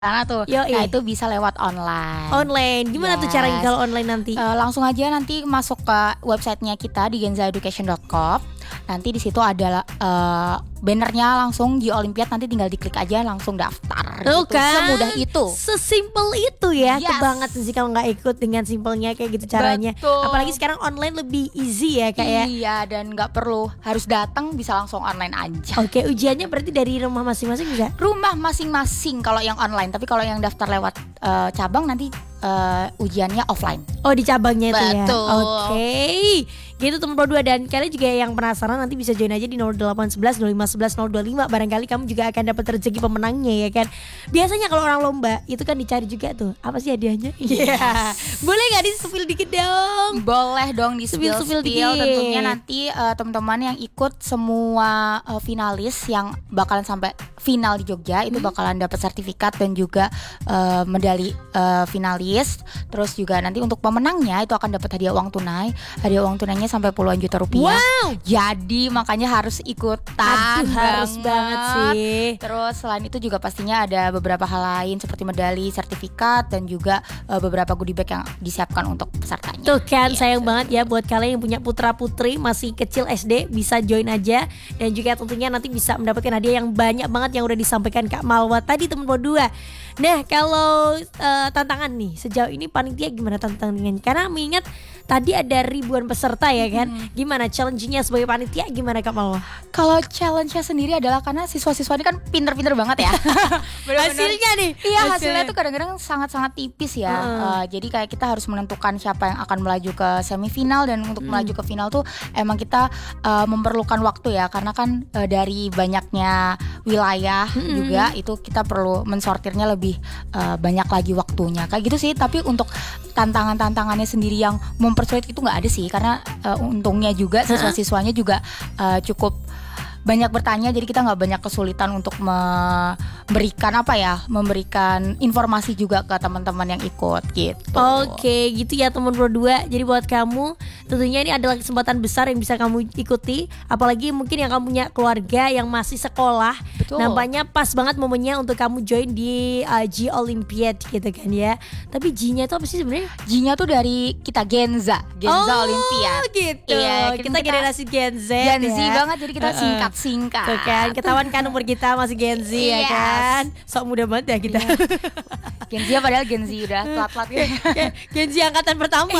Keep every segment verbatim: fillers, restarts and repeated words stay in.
Sana tuh, Yoi. nah itu bisa lewat online. Online, gimana tuh Yes. caranya kalau online nanti? Uh, langsung aja nanti masuk ke websitenya kita di genza education dot com. Nanti di situ ada uh, bannernya langsung G Olympiad, nanti tinggal diklik aja langsung daftar. Tuh Gitu. kan, Semudah itu. sesimpel itu ya. Yes. Kebanget sih kalau nggak ikut dengan simpelnya kayak gitu caranya. Betul. Apalagi sekarang online lebih easy ya kayak. Iya, dan nggak perlu harus datang, bisa langsung online aja. Oke, ujiannya berarti dari rumah masing-masing bisa? Rumah masing-masing kalau yang online, tapi kalau yang daftar lewat uh, cabang nanti uh, ujiannya offline. Oh, di cabangnya itu ya. Betul. Oke. Gitu teman Pro dua, dan kalian juga yang penasaran nanti bisa join aja di nol delapan satu satu nol lima satu satu nol dua lima. Barangkali kamu juga akan dapat rezeki pemenangnya ya kan. Biasanya kalau orang lomba itu kan dicari juga tuh apa sih hadiahnya? Iya. Yeah. Boleh nggak di-spill dikit dong? Boleh dong di spill Spill-spill spill. dikit. Tentunya nanti uh, teman-teman yang ikut semua uh, finalis yang bakalan sampai final di Jogja itu bakalan dapat sertifikat dan juga uh, medali uh, finalis. Terus juga nanti untuk pemenangnya itu akan dapat hadiah uang tunai. Hadiah uang tunainya sampai puluhan juta rupiah. Wow. Jadi makanya harus ikutan. Aduh, harus banget sih. Terus selain itu juga pastinya ada beberapa hal lain seperti medali, sertifikat, dan juga uh, beberapa goodie bag yang disiapkan untuk pesertanya. Tuh kan, Yes. sayang banget ya buat kalian yang punya putra putri masih kecil S D, bisa join aja. Dan juga tentunya nanti bisa mendapatkan hadiah yang banyak banget yang udah disampaikan Kak Malwa tadi teman Pro dua. Nah, kalau uh, tantangan nih sejauh ini panitia gimana tantangannya? Karena mengingat tadi ada ribuan peserta ya kan. Hmm. Gimana challenge-nya sebagai panitia, gimana Kak Malwa? Kalau challenge-nya sendiri adalah karena siswa-siswa ini kan pinter-pinter banget ya. Hasilnya nih. Iya, hasilnya tuh kadang-kadang sangat-sangat tipis ya. Hmm. Uh, jadi kayak kita harus menentukan siapa yang akan melaju ke semifinal, dan untuk hmm. melaju ke final tuh emang kita uh, memerlukan waktu ya, karena kan uh, dari banyaknya wilayah hmm. juga itu kita perlu mensortirnya lebih uh, banyak lagi waktunya. Kayak gitu sih. Tapi untuk tantangan-tantangannya sendiri yang mempersulit itu nggak ada sih, karena uh, untungnya juga siswa-siswanya juga uh, cukup banyak bertanya, jadi kita nggak banyak kesulitan untuk memberikan apa ya, memberikan informasi juga ke teman-teman yang ikut gitu. Oke, gitu ya teman Pro dua. Jadi buat kamu tentunya ini adalah kesempatan besar yang bisa kamu ikuti, apalagi mungkin yang kamu punya keluarga yang masih sekolah. Betul. Nampaknya pas banget momennya untuk kamu join di uh, G Olympiad gitu kan ya. Tapi G-nya itu apa sih sebenarnya? G-nya tuh dari kita Genza, Genza oh, Olympiad. Gitu. Iya, kita, kita generasi Gen Z. Gen Z ya. banget, jadi kita singkat singkat. Tuh kan, ketahuan kan umur kita masih Gen Z ya Yes. kan. Sok muda banget ya kita. Iya. Gen Z padahal Gen Z udah telat-telat ya. Gen Z angkatan pertama.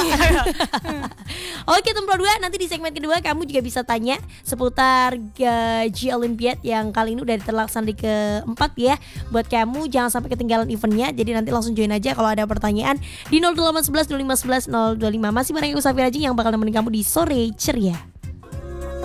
Oke teman Pro dua, nanti di segmen kedua kamu juga bisa tanya seputar uh, G Olympiad yang kali ini udah terlaksana di keempat ya. Buat kamu jangan sampai ketinggalan eventnya. Jadi nanti langsung join aja kalau ada pertanyaan di nol delapan satu satu nol lima satu satu nol dua lima. Masih bareng aku Safira Jing yang bakal nemenin kamu di sore ceria.